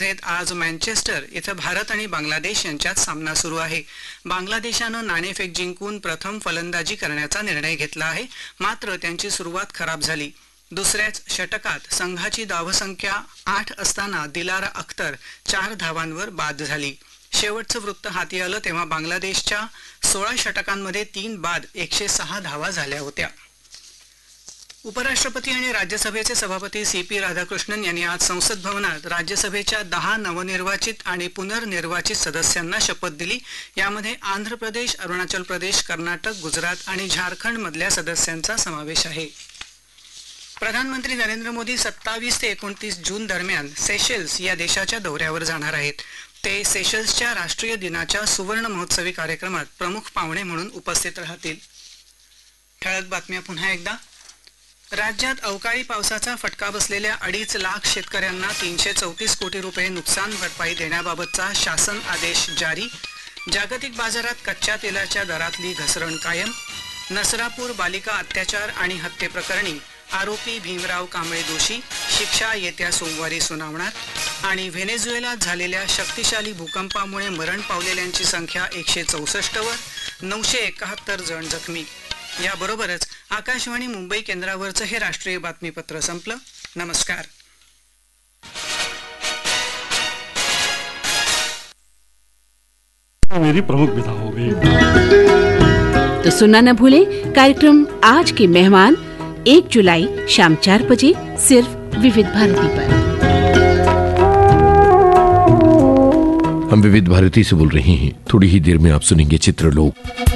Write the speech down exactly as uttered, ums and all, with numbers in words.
स्पर्धेत आज मँचेस्टर इथं भारत आणि बांगलादेश यांच्यात सामना सुरू आहे. बांगलादेशानं नाणेफेक जिंकून प्रथम फलंदाजी करण्याचा निर्णय घेतला आहे, मात्र त्यांची सुरुवात खराब झाली. दुसऱ्याच षटकात संघाची धावसंख्या आठ असताना दिलारा अख्तर चार धावांवर बाद झाली. शेवटचं वृत्त हाती आलं तेव्हा बांगलादेशच्या सोळा षटकांमध्ये तीन बाद एकशे सहा धावा झाल्या होत्या. उपराष्ट्रपती आणि राज्यसभेचे सभापती सी पी राधाकृष्णन यांनी आज संसद भवनात राज्यसभेच्या दहा नवनिर्वाचित आणि पुनर्निर्वाचित सदस्यांना शपथ दिली. यामध्ये आंध्र प्रदेश, अरुणाचल प्रदेश, कर्नाटक, गुजरात आणि झारखंड मधल्या सदस्यांचा समावेश आहे. प्रधानमंत्री नरेंद्र मोदी सत्तावीस ते एकोणतीस जून दरम्यान सेशेल्स या देशाच्या दौऱ्यावर जाणार आहेत. ते सेशेल्सच्या राष्ट्रीय दिनाच्या सुवर्ण महोत्सवी कार्यक्रमात प्रमुख पाहुणे म्हणून उपस्थित राहतील. ठळक बातम्या पुन्हा एकदा. राज्यात अवकाळी पावसाचा फटका बसलेल्या अडीच लाख शेतकऱ्यांना तीनशे चौतीस कोटी रुपये नुकसान भरपाई देण्याबाबतचा शासन आदेश जारी. जागतिक बाजारात कच्च्या तेलाच्या दरातली घसरण कायम. नसरापूर बालिका अत्याचार आणि हत्येप्रकरणी आरोपी भीमराव कांबळे दोषी, शिक्षा येत्या सोमवारी सुनावणार. आणि व्हेनेझुएलात झालेल्या शक्तिशाली भूकंपामुळे मरण पावलेल्यांची संख्या एकशे चौसष्ट वर, नऊशे एकाहत्तर जण जखमी. याबरोबरच आकाशवाणी मुंबई केंद्रावरचं हे राष्ट्रीय बातमीपत्र संपलं. नमस्कार. मेरी प्रमुख विधा हो गई. तो सुनना न भूलें कार्यक्रम आज के मेहमान एक जुलाई शाम चार बजे सिर्फ विविध भारती पर. हम विविध भारती से बोल रहे हैं. थोड़ी ही देर में आप सुनेंगे चित्रलोक.